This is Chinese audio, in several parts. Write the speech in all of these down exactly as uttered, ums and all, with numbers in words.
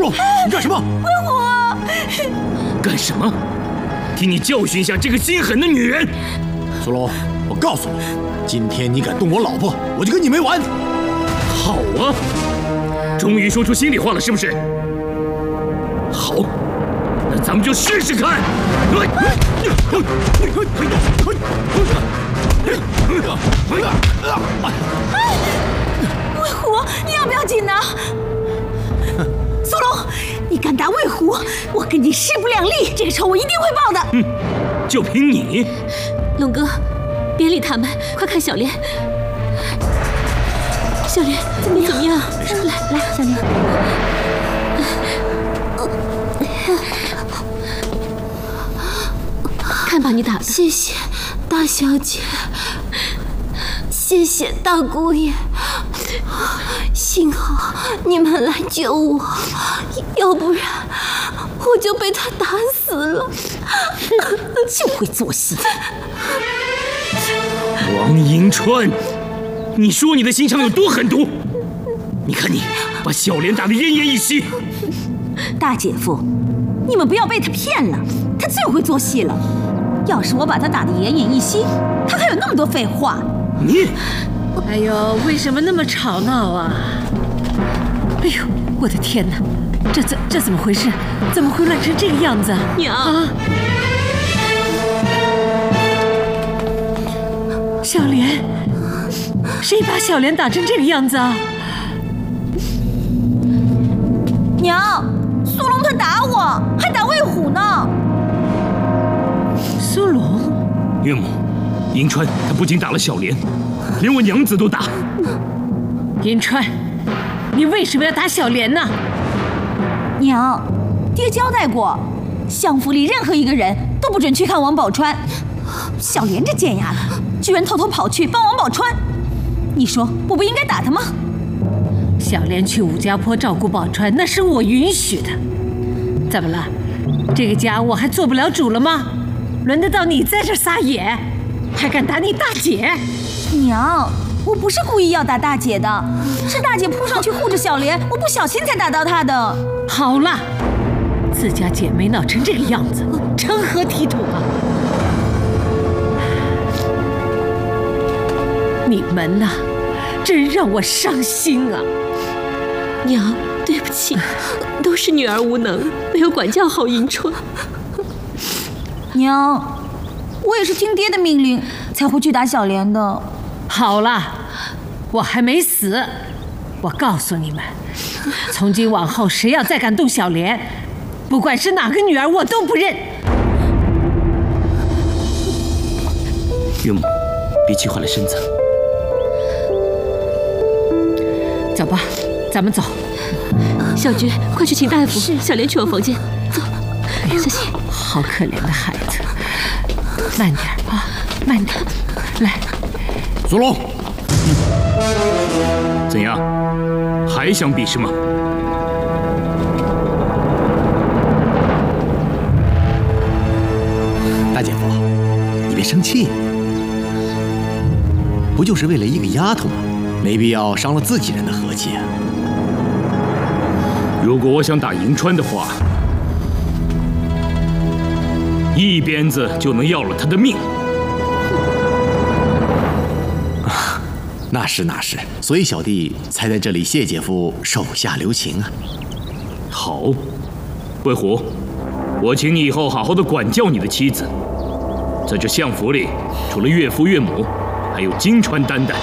龙，你干什么？ 魏虎， 干什么？替你教训一下这个心狠的女人。 苏龙，我告诉你，今天你敢动我老婆，我就跟你没完。 好啊，终于说出心里话了，是不是？好，那咱们就试试看。 魏虎，你要不要紧呢？苏龙，你敢打魏虎，我跟你势不两立，这个仇我一定会报的。 嗯，就凭你？ 龙哥，别理他们，快看小莲。小莲，你怎么样？来来，小莲。看把你打的。 谢谢大小姐，谢谢大姑爷，幸好你们来救我，要不然我就被他打死了。 就会做戏。 王迎川，你说你的心肠有多狠毒？你看你把小莲打得奄奄一息。 大姐夫，你们不要被他骗了，他最会做戏了。要是我把他打得奄奄一息，他还有那么多废话。 你， 哎呦，为什么那么吵闹啊？哎呦，我的天哪，这怎这怎么回事？怎么会乱成这个样子？ 娘啊！小莲，谁把小莲打成这个样子啊？ 娘，苏龙他打我，还打魏虎呢。 苏龙， 岳母，迎川他不仅打了小莲，连我娘子都打。 迎川，你为什么要打小莲呢？ 娘，爹交代过，相府里任何一个人都不准去看王宝钏。小莲这贱丫头，居然偷偷跑去帮王宝钏，你说我不应该打她吗？ 小莲去武家坡照顾宝钏，那是我允许的。怎么了？这个家我还做不了主了吗？轮得到你在这撒野，还敢打你大姐？ 娘，我不是故意要打大姐的，是大姐扑上去护着小莲，我不小心才打到她的。 好了，自家姐妹闹成这个样子，成何体统啊！你们呐，真让我伤心啊！ 娘，对不起，都是女儿无能，没有管教好迎春。 娘，我也是听爹的命令才会去打小莲的。 好了，我还没死。我告诉你们，从今往后，谁要再敢动小莲，不管是哪个女儿，我都不认。 岳母，别气坏了身子。 走吧，咱们走。 小菊，快去请大夫。是，小莲去我房间。走， 哎呦，小心。好可怜的孩子，慢点啊，慢点。来， 苏龙， 嗯，怎样？还想比试吗？ 大姐夫，你别生气，不就是为了一个丫头吗？没必要伤了自己人的和气啊。 如果我想打迎川的话，一鞭子就能要了他的命。 啊，那是那是，所以小弟才在这里谢姐夫手下留情啊。 好，魏虎，我请你以后好好的管教你的妻子。在这相府里，除了岳父岳母，还有金川担待。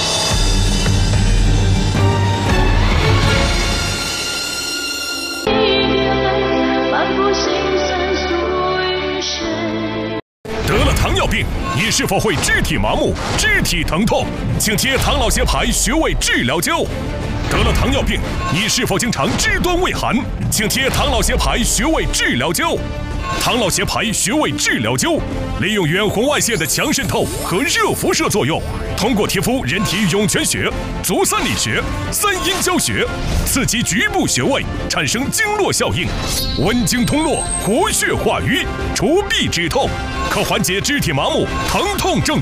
得了糖尿病，你是否会肢体麻木、肢体疼痛？请贴唐老协牌穴位治疗胶。得了糖尿病，你是否经常肢端畏寒？请贴唐老协牌穴位治疗胶。唐老协牌穴位治疗胶利用远红外线的强渗透和热辐射作用，通过贴敷人体涌泉穴、足三里穴、三阴交穴，刺激局部穴位，产生经络效应，温经通络，活血化瘀，除痹止痛，可缓解肢体麻木、疼痛症。